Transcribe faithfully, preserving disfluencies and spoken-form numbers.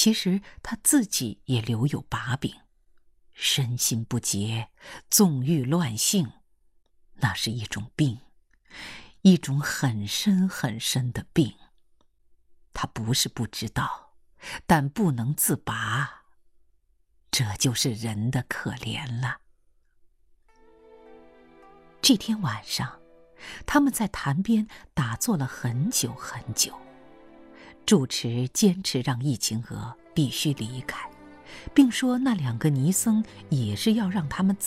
其实他自己也留有把柄，身心不洁，纵欲乱性，那是一种病，一种很深很深的病。他不是不知道，但不能自拔，这就是人的可怜了。这天晚上，他们在潭边打坐了很久很久。住持坚持让易晴娥必须离开，并说那两个尼僧也是要让他们走。